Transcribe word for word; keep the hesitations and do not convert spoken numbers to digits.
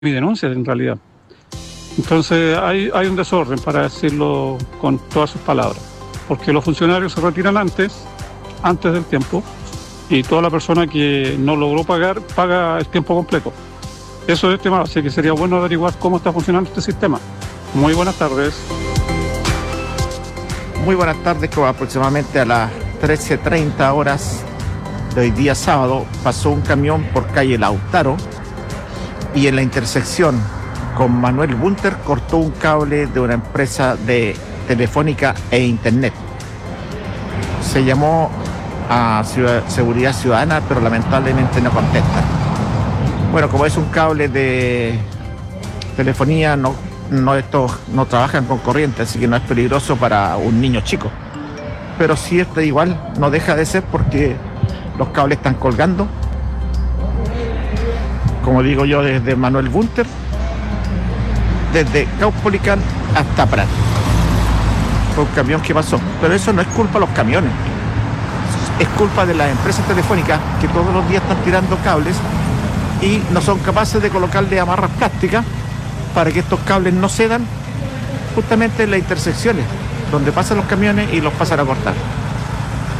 mi denuncia en realidad. Entonces hay, hay un desorden, para decirlo con todas sus palabras, porque los funcionarios se retiran antes, antes del tiempo, y toda la persona que no logró pagar, paga el tiempo completo. Eso es el tema, así que sería bueno averiguar cómo está funcionando este sistema. Muy buenas tardes. Muy buenas tardes, como aproximadamente a las trece treinta horas de hoy día sábado, pasó un camión por calle Lautaro y en la intersección con Manuel Bunter cortó un cable de una empresa de telefónica e internet. Se llamó a Ciudad, Seguridad Ciudadana, pero lamentablemente no contesta. Bueno, como es un cable de telefonía, no, no, estos no trabajan con corriente, así que no es peligroso para un niño chico. Pero sí, este igual no deja de ser porque los cables están colgando. Como digo yo, desde Manuel Bunter, desde Caupolicán hasta Prat. Fue un camión que pasó. Pero eso no es culpa de los camiones. Es culpa de las empresas telefónicas que todos los días están tirando cables y no son capaces de colocarle amarras plásticas para que estos cables no cedan justamente en las intersecciones donde pasan los camiones y los pasan a cortar.